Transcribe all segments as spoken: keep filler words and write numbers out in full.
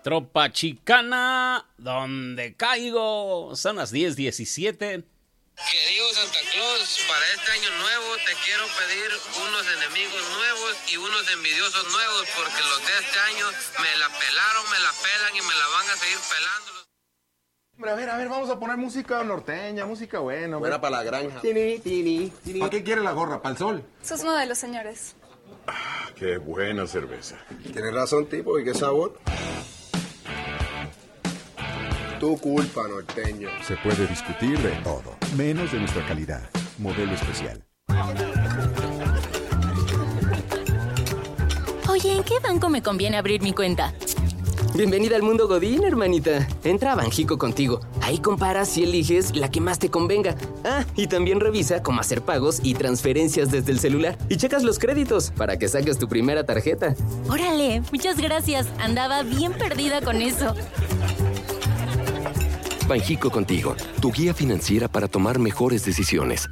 tropa chicana, donde caigo. Son las diez diecisiete. Querido Santa Claus, para este año nuevo te quiero pedir unos enemigos nuevos y unos envidiosos nuevos, porque los de este año me la pelaron, me la pelan y me la van a seguir pelando. Hombre, a ver, a ver, vamos a poner música norteña, música buena. Buena para la granja. Tini, tini, tini. ¿Para qué quiere la gorra? ¿Para el sol? Sus modelos, señores. Ah, qué buena cerveza. Tienes razón, tipo, ¿y qué sabor? Tu culpa, norteño. Se puede discutir de todo, menos de nuestra calidad. Modelo especial. Oye, ¿en qué banco me conviene abrir mi cuenta? Bienvenida al mundo Godín, hermanita. Entra a Banjico contigo. Ahí comparas y eliges la que más te convenga. Ah, y también revisa cómo hacer pagos y transferencias desde el celular. Y checas los créditos para que saques tu primera tarjeta. Órale, muchas gracias. Andaba bien perdida con eso. Banjico contigo, tu guía financiera para tomar mejores decisiones.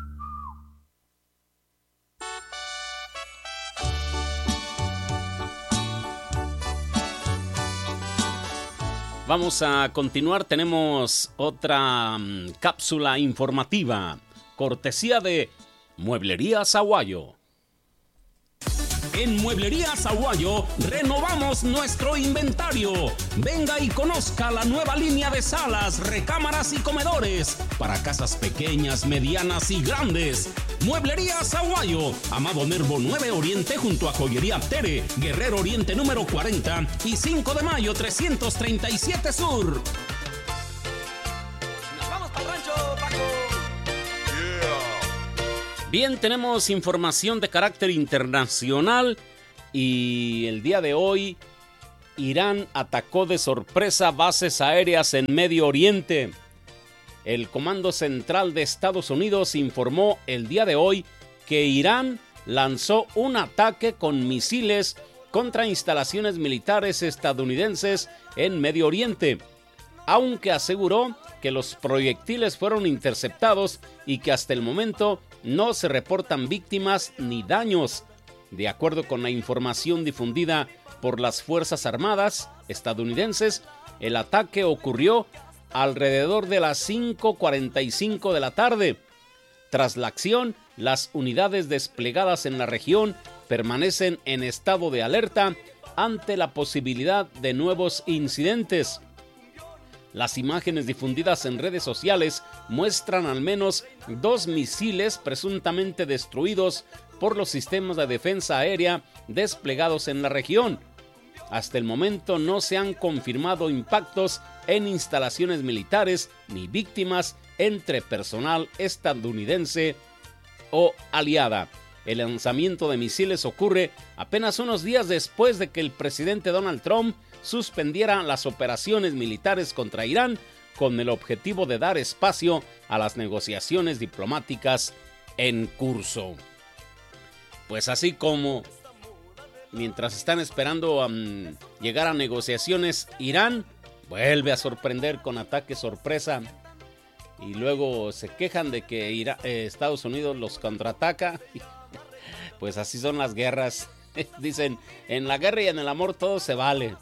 Vamos a continuar, tenemos otra um, cápsula informativa, cortesía de Mueblería Sahuayo. En Mueblería Sahuayo renovamos nuestro inventario. Venga y conozca la nueva línea de salas, recámaras y comedores para casas pequeñas, medianas y grandes. Mueblería Sahuayo, Amado Nervo nueve Oriente junto a Joyería Tere, Guerrero Oriente número cuarenta y cinco de mayo trescientos treinta y siete Sur. ¡Nos vamos para el rancho, Paco! Bien, tenemos información de carácter internacional y el día de hoy Irán atacó de sorpresa bases aéreas en Medio Oriente. El Comando Central de Estados Unidos informó el día de hoy que Irán lanzó un ataque con misiles contra instalaciones militares estadounidenses en Medio Oriente, aunque aseguró que los proyectiles fueron interceptados y que hasta el momento no se reportan víctimas ni daños. De acuerdo con la información difundida por las Fuerzas Armadas estadounidenses, el ataque ocurrió alrededor de las cinco cuarenta y cinco de la tarde. Tras la acción, las unidades desplegadas en la región permanecen en estado de alerta ante la posibilidad de nuevos incidentes. Las imágenes difundidas en redes sociales muestran al menos dos misiles presuntamente destruidos por los sistemas de defensa aérea desplegados en la región. Hasta el momento no se han confirmado impactos en instalaciones militares ni víctimas entre personal estadounidense o aliada. El lanzamiento de misiles ocurre apenas unos días después de que el presidente Donald Trump suspendiera las operaciones militares contra Irán con el objetivo de dar espacio a las negociaciones diplomáticas en curso. Pues así como mientras están esperando um, llegar a negociaciones, Irán vuelve a sorprender con ataque sorpresa y luego se quejan de que Irán, eh, Estados Unidos los contraataca. Pues así son las guerras. Dicen, en la guerra y en el amor todo se vale.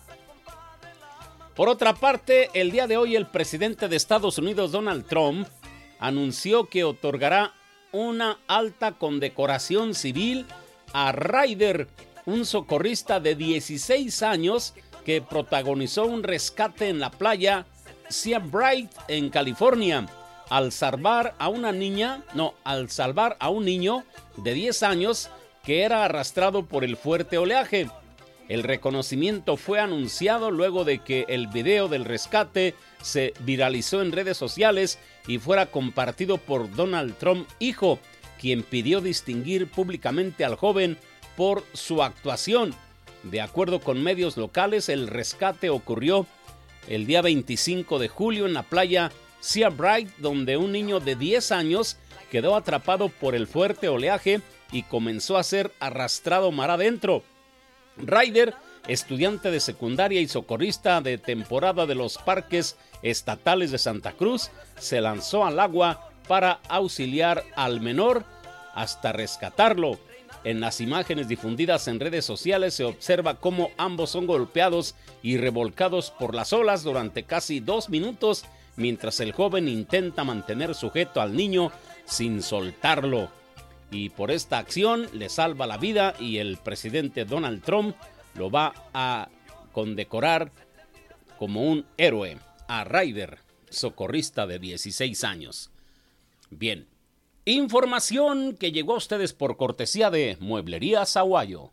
Por otra parte, el día de hoy el presidente de Estados Unidos, Donald Trump, anunció que otorgará una alta condecoración civil a Ryder, un socorrista de dieciséis años que protagonizó un rescate en la playa Sea Bright en California, al salvar a una niña, no, al salvar a un niño de diez años que era arrastrado por el fuerte oleaje. El reconocimiento fue anunciado luego de que el video del rescate se viralizó en redes sociales y fuera compartido por Donald Trump, hijo, quien pidió distinguir públicamente al joven por su actuación. De acuerdo con medios locales, el rescate ocurrió el día veinticinco de julio en la playa Sea Bright, donde un niño de diez años quedó atrapado por el fuerte oleaje y comenzó a ser arrastrado mar adentro. Ryder, estudiante de secundaria y socorrista de temporada de los parques estatales de Santa Cruz, se lanzó al agua para auxiliar al menor hasta rescatarlo. En las imágenes difundidas en redes sociales se observa cómo ambos son golpeados y revolcados por las olas durante casi dos minutos, mientras el joven intenta mantener sujeto al niño sin soltarlo. Y por esta acción le salva la vida y el presidente Donald Trump lo va a condecorar como un héroe a Ryder, socorrista de dieciséis años. Bien, información que llegó a ustedes por cortesía de Mueblerías Aguayo.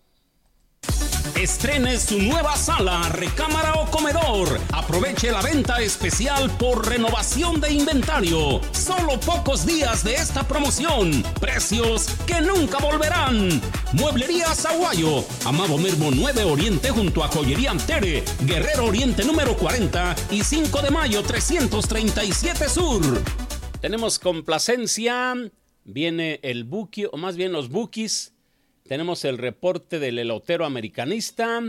Estrene su nueva sala, recámara o comedor. Aproveche la venta especial por renovación de inventario. Solo pocos días de esta promoción. Precios que nunca volverán. Mueblerías Aguayo. Amado Mermo nueve Oriente junto a Joyería Antere. Guerrero Oriente número cuarenta y cinco de mayo trescientos treinta y siete Sur. Tenemos complacencia. Viene el buki, o más bien los bukis. Tenemos el reporte del elotero americanista.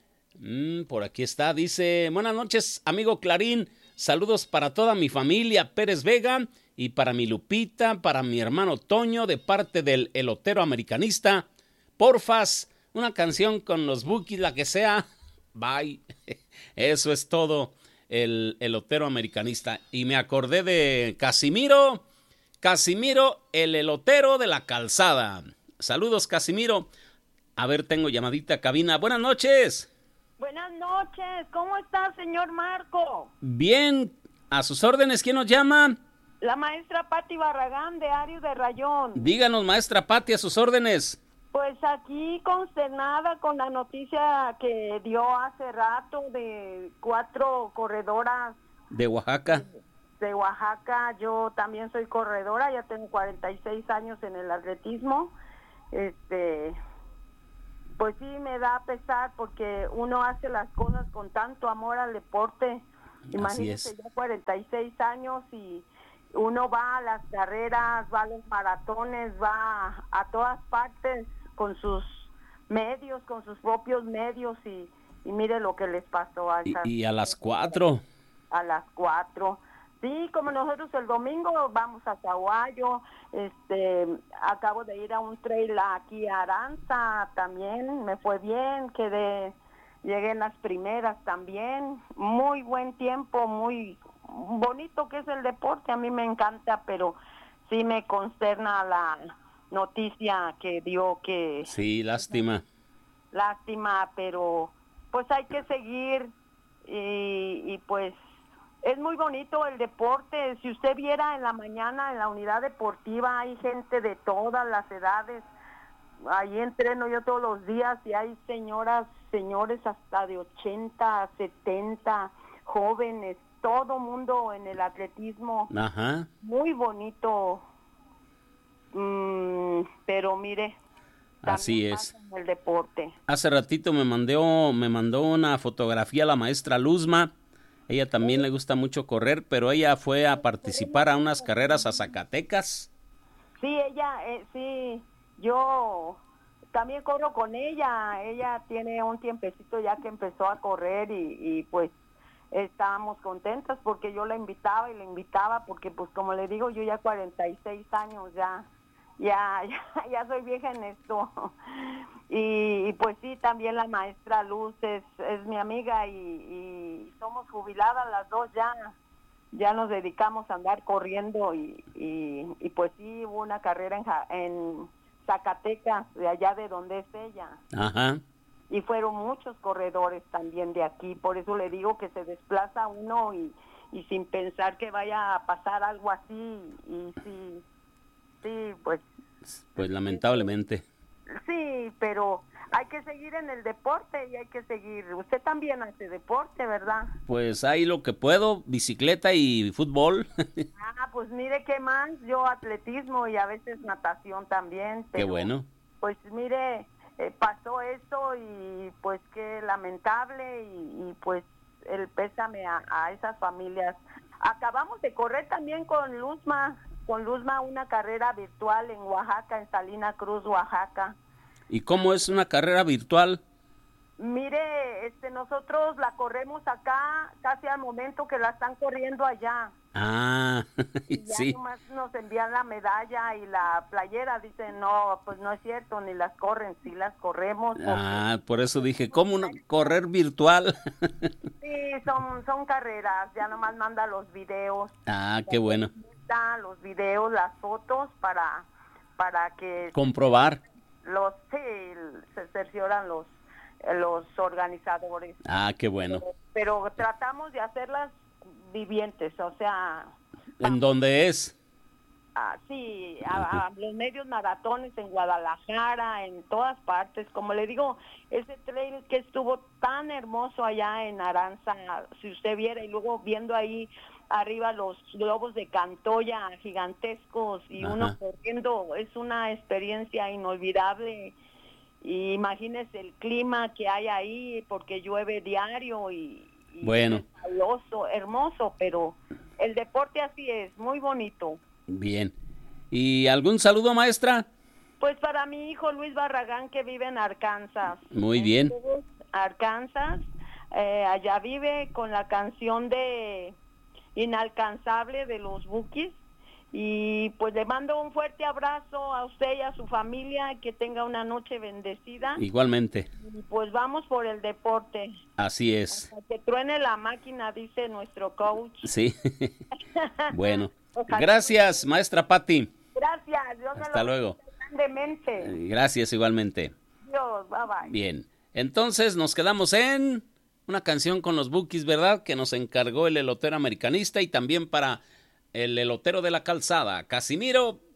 Mm, por aquí está, dice: buenas noches, amigo Clarín. Saludos para toda mi familia Pérez Vega y para mi Lupita, para mi hermano Toño, de parte del elotero americanista. Porfas, una canción con los bukis, la que sea. Bye. Eso es todo, el elotero americanista. Y me acordé de Casimiro. Casimiro, el elotero de la calzada. Saludos, Casimiro. A ver, tengo llamadita a cabina. Buenas noches. Buenas noches. ¿Cómo está, señor Marco? Bien. A sus órdenes, ¿quién nos llama? La maestra Pati Barragán, de Arios de Rayón. Díganos, maestra Pati, a sus órdenes. Pues aquí consternada con la noticia que dio hace rato de cuatro corredoras. De Oaxaca. De Oaxaca. Yo también soy corredora, ya tengo cuarenta y seis años en el atletismo. Este, pues sí me da pesar porque uno hace las cosas con tanto amor al deporte. Imagínense, ya cuarenta y seis años y uno va a las carreras, va a los maratones, va a todas partes con sus medios, con sus propios medios y, y mire lo que les pasó a esas, y, y a las cuatro. A las cuatro. Sí, como nosotros el domingo vamos a Zaguayo, este, acabo de ir a un trail aquí a Aranza, también me fue bien, quedé, llegué en las primeras también, muy buen tiempo, muy bonito que es el deporte, a mí me encanta, pero sí me consterna la noticia que dio que... Sí, lástima. Lástima, pero pues hay que seguir y, y pues... Es muy bonito el deporte. Si usted viera en la mañana en la unidad deportiva, hay gente de todas las edades. Ahí entreno yo todos los días y hay señoras, señores hasta de ochenta, setenta, jóvenes, todo mundo en el atletismo. Ajá. Muy bonito. Mm, pero mire, así es. El deporte. Hace ratito me mandó, me mandó una fotografía la maestra Luzma. Ella también le gusta mucho correr, pero ella fue a participar a unas carreras a Zacatecas. Sí, ella, eh, sí, yo también corro con ella. Ella tiene un tiempecito ya que empezó a correr y, y pues estábamos contentas porque yo la invitaba y la invitaba porque pues como le digo, yo ya cuarenta y seis años ya, ya, ya, ya soy vieja en esto. Y, y pues sí, también la maestra Luz es, es mi amiga y, y somos jubiladas las dos ya, ya nos dedicamos a andar corriendo y, y, y pues sí, hubo una carrera en, en Zacatecas, de allá de donde es ella. Ajá. Y fueron muchos corredores también de aquí, por eso le digo que se desplaza uno y, y sin pensar que vaya a pasar algo así, y sí, sí, pues... Pues lamentablemente. Sí, pero hay que seguir en el deporte y hay que seguir. Usted también hace deporte, ¿verdad? Pues ahí lo que puedo, bicicleta y fútbol. Ah, pues mire qué más, yo atletismo y a veces natación también. Pero, qué bueno. Pues mire, eh, pasó esto y pues qué lamentable y, y pues el pésame a, a esas familias. Acabamos de correr también con Luzma. Con Luzma una carrera virtual en Oaxaca, en Salina Cruz, Oaxaca. ¿Y cómo es una carrera virtual? Mire, este, nosotros la corremos acá casi al momento que la están corriendo allá. Ah, Y ya sí. nomás nos envían la medalla y la playera. Dicen, no, pues no es cierto, ni las corren, sí las corremos. porque Ah, por eso dije, ¿cómo no correr virtual? Sí, son, son carreras, ya nomás manda los videos. Ah, qué bueno. Los videos, las fotos para, para que Comprobar. los, sí, se cercioran los, los organizadores. Ah, qué bueno. Pero tratamos de hacerlas vivientes, o sea, ¿En dónde es? ah, sí, a, a los medios maratones en Guadalajara, en todas partes. Como le digo, ese trail que estuvo tan hermoso allá en Aranza, si usted viera, y luego viendo ahí arriba los globos de Cantoya gigantescos y Ajá. uno corriendo, es una experiencia inolvidable. Y imagínese el clima que hay ahí, porque llueve diario y, y Bueno. es fabuloso, hermoso, pero el deporte así es, muy bonito. Bien. ¿Y algún saludo, maestra? Pues para mi hijo Luis Barragán, que vive en Arkansas. Muy bien. Entonces, Arkansas, eh, allá vive con la canción de Inalcanzable de los Bukis. Y pues le mando un fuerte abrazo a usted y a su familia, que tenga una noche bendecida. Igualmente. Y pues vamos por el deporte. Así es. Hasta que truene la máquina, dice nuestro coach. Sí. Bueno. Ojalá. Gracias, maestra Patti. Gracias. Dios me Hasta lo luego. bendiga grandemente. Eh, Gracias igualmente. Dios, bye bye. Bien. Entonces nos quedamos en una canción con los Bukis, ¿verdad? Que nos encargó el elotero americanista y también para el elotero de la calzada, Casimiro